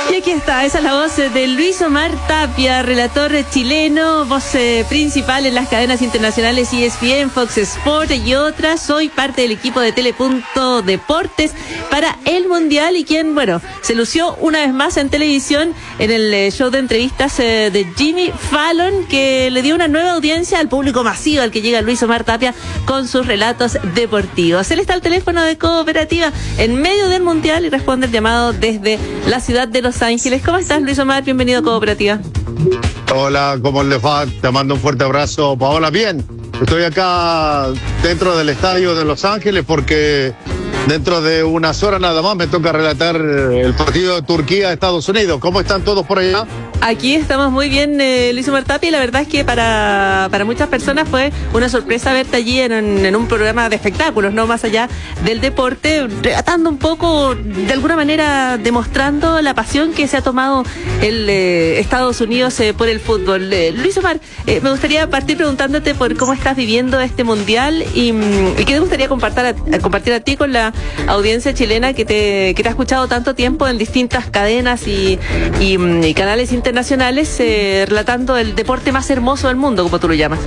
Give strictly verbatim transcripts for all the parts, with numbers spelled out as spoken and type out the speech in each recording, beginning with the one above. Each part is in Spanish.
Y aquí está, esa es la voz de Luis Omar Tapia, relator chileno, voz eh, principal en las cadenas internacionales E S P N, Fox Sport y otras. Soy parte del equipo de Telepunto Deportes para el Mundial y quien, bueno, se lució una vez más en televisión en el eh, show de entrevistas eh, de Jimmy Fallon, que le dio una nueva audiencia al público masivo al que llega Luis Omar Tapia con sus relatos deportivos. Él está al teléfono de Cooperativa en medio del Mundial y responde el llamado desde la ciudad de Los Ángeles. ¿Cómo estás, Luis Omar? Bienvenido a Cooperativa. Hola, ¿cómo les va? Te mando un fuerte abrazo, Paola. Bien, estoy acá dentro del estadio de Los Ángeles porque dentro de unas horas nada más me toca relatar el partido de Turquía-Estados Unidos. ¿Cómo están todos por allá? Aquí estamos muy bien, eh, Luis Omar Tapia, y la verdad es que para, para muchas personas fue una sorpresa verte allí en, en un programa de espectáculos, no más allá del deporte, relatando un poco, de alguna manera demostrando la pasión que se ha tomado el eh, Estados Unidos eh, por el fútbol. Eh, Luis Omar, eh, me gustaría partir preguntándote por cómo estás viviendo este mundial y, y qué te gustaría compartir a, compartir a ti con la audiencia chilena que te, que te ha escuchado tanto tiempo en distintas cadenas y, y, y canales internacionales. nacionales eh, relatando el deporte más hermoso del mundo, como tú lo llamas.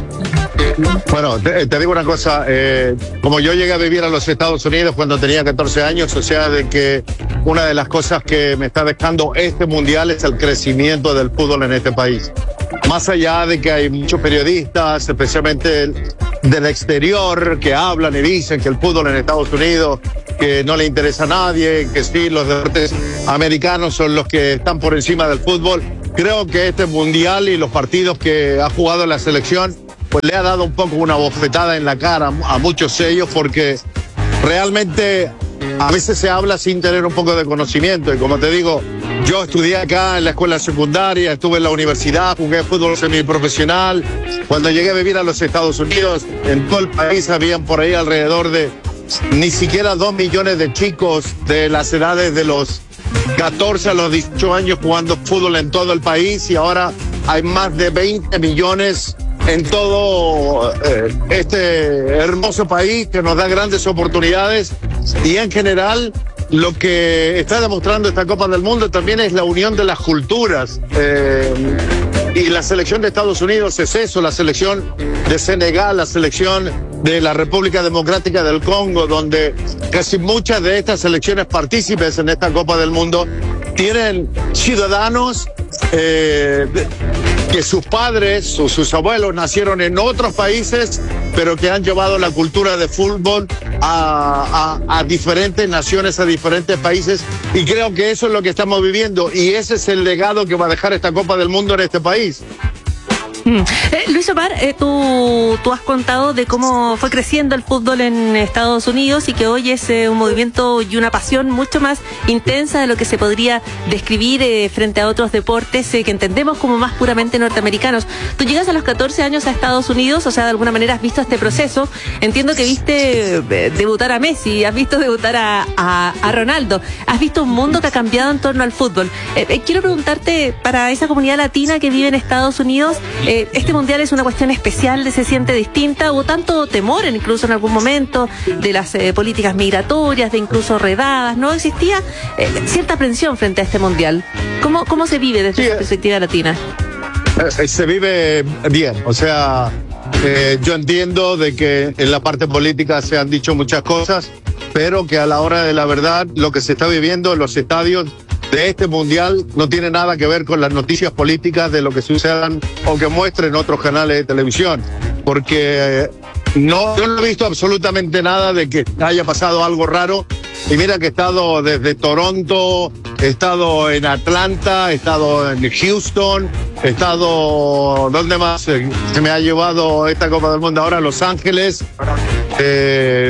Bueno, te, te digo una cosa, eh, como yo llegué a vivir a los Estados Unidos cuando tenía catorce años, o sea, de que una de las cosas que me está dejando este mundial es el crecimiento del fútbol en este país. Más allá de que hay muchos periodistas, especialmente del exterior, que hablan y dicen que el fútbol en Estados Unidos que no le interesa a nadie, que sí, los deportes americanos son los que están por encima del fútbol. Creo que este mundial y los partidos que ha jugado la selección, pues le ha dado un poco una bofetada en la cara a muchos de ellos, porque realmente a veces se habla sin tener un poco de conocimiento. Y como te digo, yo estudié acá en la escuela secundaria, estuve en la universidad, jugué fútbol semiprofesional. Cuando llegué a vivir a los Estados Unidos, en todo el país habían por ahí alrededor de ni siquiera dos millones de chicos de las edades de los catorce a los dieciocho años jugando fútbol en todo el país, y ahora hay más de veinte millones en todo eh, este hermoso país que nos da grandes oportunidades. Y en general lo que está demostrando esta Copa del Mundo también es la unión de las culturas. Eh, y la selección de Estados Unidos es eso, la selección de Senegal, la selección de la República Democrática del Congo, donde casi muchas de estas selecciones partícipes en esta Copa del Mundo tienen ciudadanos eh, que sus padres o sus abuelos nacieron en otros países, pero que han llevado la cultura de fútbol a, a, a diferentes naciones, a diferentes países, y creo que eso es lo que estamos viviendo, y ese es el legado que va a dejar esta Copa del Mundo en este país. Mm. Eh, Luis Omar, eh, tú, tú has contado de cómo fue creciendo el fútbol en Estados Unidos y que hoy es eh, un movimiento y una pasión mucho más intensa de lo que se podría describir eh, frente a otros deportes eh, que entendemos como más puramente norteamericanos. Tú llegas a los catorce años a Estados Unidos, o sea, de alguna manera has visto este proceso. Entiendo que viste eh, debutar a Messi, has visto debutar a, a, a Ronaldo, has visto un mundo que ha cambiado en torno al fútbol. Eh, eh, quiero preguntarte, para esa comunidad latina que vive en Estados Unidos, eh, ¿este mundial es una cuestión especial, se siente distinta? ¿Hubo tanto temor incluso en algún momento de las eh, políticas migratorias, de incluso redadas? ¿No existía eh, cierta aprensión frente a este mundial? ¿Cómo, cómo se vive desde sí, esa perspectiva latina? Eh, se vive bien, o sea, eh, yo entiendo de que en la parte política se han dicho muchas cosas, pero que a la hora de la verdad lo que se está viviendo en los estadios de este mundial no tiene nada que ver con las noticias políticas de lo que sucedan o que muestren otros canales de televisión, porque eh, no, yo no he visto absolutamente nada de que haya pasado algo raro. Y mira que he estado desde Toronto, he estado en Atlanta, he estado en Houston, he estado, ¿dónde más se me ha llevado esta Copa del Mundo? Ahora Los Ángeles. Eh,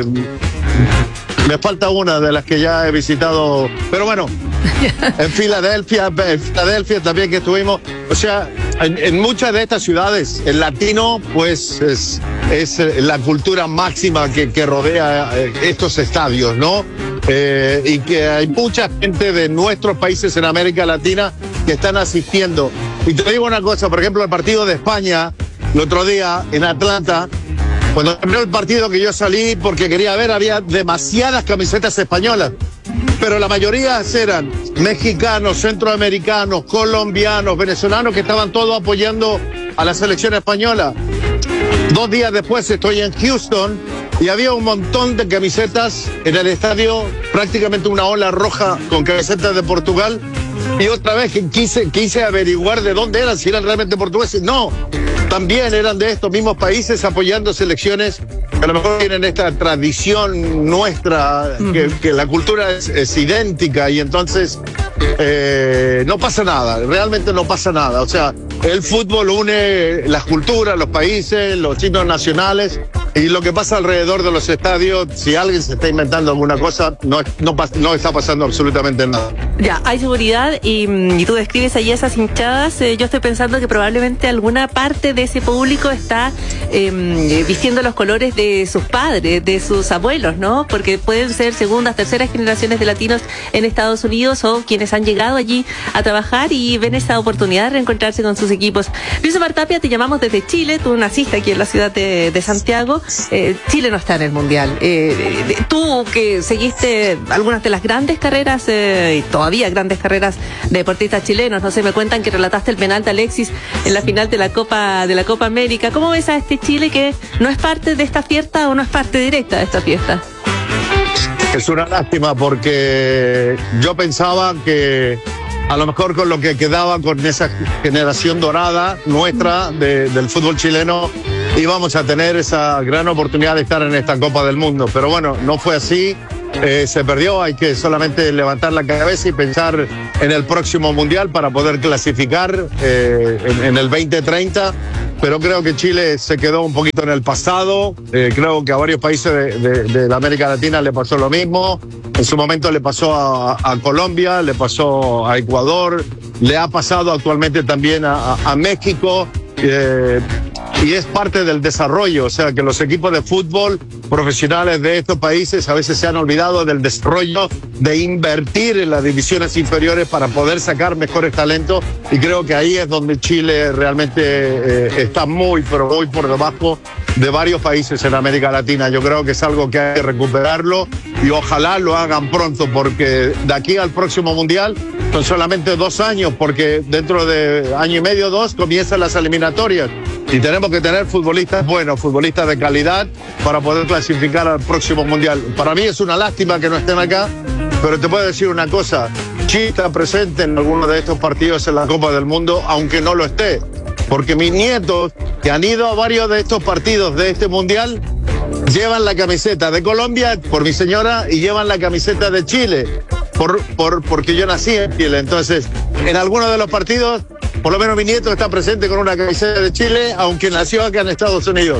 me falta una de las que ya he visitado, pero bueno, en Filadelfia, en Filadelfia también que estuvimos. O sea, en, en muchas de estas ciudades, el latino, pues es, es la cultura máxima que, que rodea estos estadios, ¿no? Eh, y que hay mucha gente de nuestros países en América Latina que están asistiendo. Y te digo una cosa, por ejemplo, el partido de España, el otro día en Atlanta, cuando terminó el partido que yo salí porque quería ver, había demasiadas camisetas españolas, pero la mayoría eran mexicanos, centroamericanos, colombianos, venezolanos, que estaban todos apoyando a la selección española. Dos días después estoy en Houston y había un montón de camisetas en el estadio, prácticamente una ola roja con camisetas de Portugal. Y otra vez que quise, quise averiguar de dónde eran, si eran realmente portugueses. No, también eran de estos mismos países apoyando selecciones que a lo mejor tienen esta tradición nuestra, uh-huh. que, que la cultura es, es idéntica y entonces eh, no pasa nada, realmente no pasa nada. O sea, el fútbol une las culturas, los países, los signos nacionales. Y lo que pasa alrededor de los estadios, si alguien se está inventando alguna cosa, no, no, no está pasando absolutamente nada. Ya, hay seguridad y, y tú describes ahí esas hinchadas. Eh, yo estoy pensando que probablemente alguna parte de ese público está eh, vistiendo los colores de sus padres, de sus abuelos, ¿no? Porque pueden ser segundas, terceras generaciones de latinos en Estados Unidos o quienes han llegado allí a trabajar y ven esa oportunidad de reencontrarse con sus equipos. Luis Omar Tapia, te llamamos desde Chile. Tú naciste aquí en la ciudad de, de Santiago. Eh, Chile no está en el Mundial. Eh, eh, tú que seguiste algunas de las grandes carreras, eh, y todavía grandes carreras de deportistas chilenos, no sé, me cuentan que relataste el penal de Alexis en la final de la Copa de la Copa América. ¿Cómo ves a este Chile que no es parte de esta fiesta o no es parte directa de esta fiesta? Es una lástima porque yo pensaba que a lo mejor con lo que quedaba con esa generación dorada nuestra de, del fútbol chileno íbamos a tener esa gran oportunidad de estar en esta Copa del Mundo. Pero bueno, no fue así, eh, se perdió, hay que solamente levantar la cabeza y pensar en el próximo Mundial para poder clasificar eh, en, en el veinte treinta. Pero creo que Chile se quedó un poquito en el pasado, eh, creo que a varios países de, de, de la América Latina le pasó lo mismo, en su momento le pasó a, a Colombia, le pasó a Ecuador, le ha pasado actualmente también a, a, a México, eh, y es parte del desarrollo, o sea que los equipos de fútbol profesionales de estos países a veces se han olvidado del desarrollo, de invertir en las divisiones inferiores para poder sacar mejores talentos, y creo que ahí es donde Chile realmente eh, está muy, pero muy por debajo de varios países en América Latina. Yo creo que es algo que hay que recuperarlo y ojalá lo hagan pronto, porque de aquí al próximo Mundial son solamente dos años, porque dentro de año y medio, dos, comienzan las eliminatorias. Y tenemos que tener futbolistas buenos, futbolistas de calidad para poder clasificar al próximo Mundial. Para mí es una lástima que no estén acá, pero te puedo decir una cosa, Chile está presente en alguno de estos partidos en la Copa del Mundo, aunque no lo esté. Porque mis nietos, que han ido a varios de estos partidos de este Mundial, llevan la camiseta de Colombia por mi señora y llevan la camiseta de Chile, por, por, porque yo nací en Chile. Entonces, en algunos de los partidos, por lo menos mi nieto está presente con una camiseta de Chile, aunque nació acá en Estados Unidos.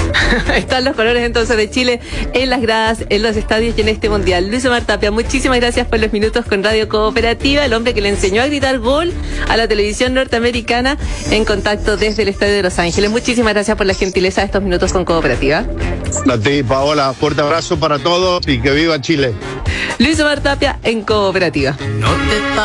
Están los colores entonces de Chile en las gradas, en los estadios y en este Mundial. Luis Omar Tapia, muchísimas gracias por los minutos con Radio Cooperativa, el hombre que le enseñó a gritar gol a la televisión norteamericana, en contacto desde el Estadio de Los Ángeles. Muchísimas gracias por la gentileza de estos minutos con Cooperativa. A ti, Paola, fuerte abrazo para todos y que viva Chile. Luis Omar Tapia en Cooperativa. No te